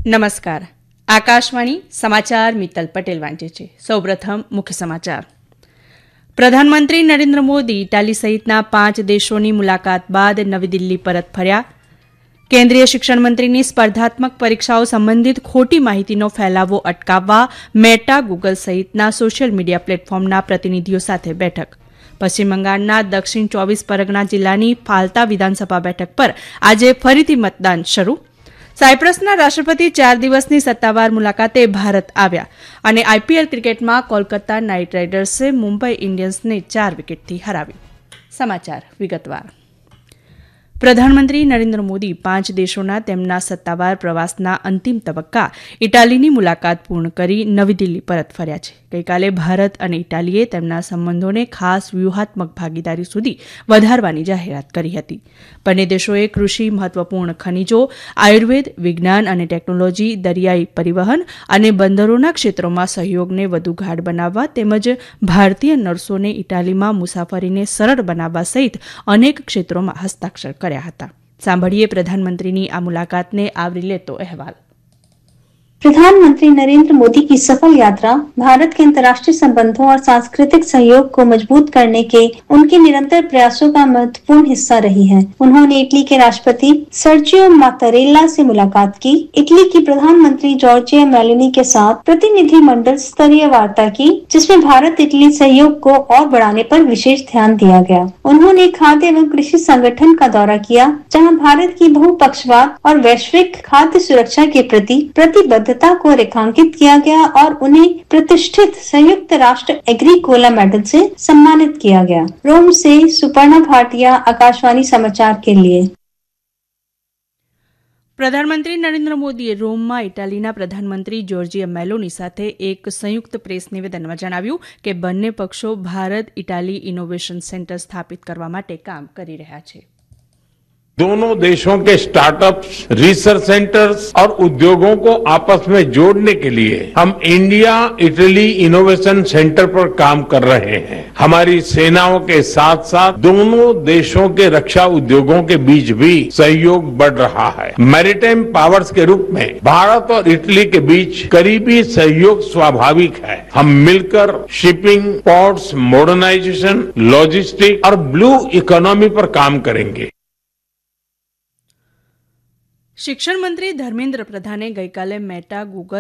નમસ્કાર. આકાશવાણી સમાચાર મિત્તલ પટેલ વાંચે છે. સૌપ્રથમ મુખ્ય સમાચાર. પ્રધાનમંત્રી નરેન્દ્ર મોદી ઇટાલી સહિતના 5 દેશોની મુલાકાત બાદ નવી દિલ્હી પરત ફર્યા. કેન્દ્રીય શિક્ષણ મંત્રીની સ્પર્ધાત્મક પરીક્ષાઓ સંબંધિત ખોટી માહિતીનો ફેલાવો અટકાવવા મેટા, ગૂગલ સહિતના સોશિયલ મીડિયા પ્લેટફોર્મના પ્રતિનિધિઓ સાથે બેઠક. પશ્ચિમ બંગાળના દક્ષિણ 24 પરગણા જિલ્લાની ફાલ્તા વિધાનસભા બેઠક પર આજે ફરીથી મતદાન શરૂ. સાયપ્રસના રાષ્ટ્રપતિ 4 દિવસની સત્તાવાર મુલાકાતે ભારત આવ્યા અને આઈપીએલ ક્રિકેટમાં કોલકાતા નાઇટ રાઇડર્સે મુંબઈ ઇન્ડિયન્સને 4 વિકેટથી હરાવી. સમાચાર વિગતવાર. પ્રધાનમંત્રી નરેન્દ્ર મોદી 5 દેશોના તેમના સત્તાવાર પ્રવાસના અંતિમ તબક્કા ઇટાલીની મુલાકાત પૂર્ણ કરી નવી દિલ્હી પરત ફર્યા છે. ગઈકાલે ભારત અને ઇટાલીએ તેમના સંબંધોને ખાસ વ્યૂહાત્મક ભાગીદારી સુધી વધારવાની જાહેરાત કરી હતી. બંને દેશોએ કૃષિ, મહત્વપૂર્ણ ખનિજો, આયુર્વેદ, વિજ્ઞાન અને ટેકનોલોજી, દરિયાઈ પરિવહન અને બંદરોના ક્ષેત્રોમાં સહયોગને વધુ ગાઢ બનાવવા તેમજ ભારતીય નર્સોને ઇટાલીમાં મુસાફરીને સરળ બનાવવા સહિત અનેક ક્ષેત્રોમાં હસ્તાક્ષર કર્યા હતા. સાંભળીએ પ્રધાનમંત્રીની આ મુલાકાતને આવરી લેતો અહેવાલ. प्रधानमंत्री नरेंद्र मोदी की सफल यात्रा भारत के अंतर्राष्ट्रीय संबंधों और सांस्कृतिक सहयोग को मजबूत करने के उनके निरंतर प्रयासों का महत्वपूर्ण हिस्सा रही है. उन्होंने इटली के राष्ट्रपति सर्जियो मात्तारेल्ला से मुलाकात की. इटली की प्रधानमंत्री जॉर्जिया मेलोनी के साथ प्रतिनिधिमंडल स्तरीय वार्ता की, जिसमें भारत इटली सहयोग को और बढ़ाने पर विशेष ध्यान दिया गया. उन्होंने खाद्य एवं कृषि संगठन का दौरा किया, जहाँ भारत की बहुपक्षवाद और वैश्विक खाद्य सुरक्षा के प्रति प्रतिबद्ध को रेखांकित किया गया और उन्हें प्रतिष्ठित संयुक्त राष्ट्र एग्रीकोला मेडल से सम्मानित किया गया. रोम से सुपर्णा भाटिया, आकाशवाणी समाचार के लिए. પ્રધાનમંત્રી નરેન્દ્ર મોદીએ રોમમાં ઇટાલીના પ્રધાનમંત્રી જોર્જિયા મેલોની સાથે એક સંયુક્ત પ્રેસ નિવેદનમાં જણાવ્યું કે બંને પક્ષો ભારત ઇટાલી ઇનોવેશન સેન્ટર સ્થાપિત કરવા માટે કામ કરી રહ્યા છે. दोनों देशों के स्टार्टअप्स, रिसर्च सेंटर्स और उद्योगों को आपस में जोड़ने के लिए हम इंडिया इटली इनोवेशन सेंटर पर काम कर रहे हैं. हमारी सेनाओं के साथ साथ दोनों देशों के रक्षा उद्योगों के बीच भी सहयोग बढ़ रहा है. मैरीटाइम पावर्स के रूप में भारत और इटली के बीच करीबी सहयोग स्वाभाविक है. हम मिलकर शिपिंग, पोर्ट्स, मॉडर्नाइजेशन, लॉजिस्टिक और ब्लू इकोनॉमी पर काम करेंगे. શિક્ષણ મંત્રી ધર્મેન્દ્ર પ્રધાને ગઈકાલે મેટા, ગૂગલ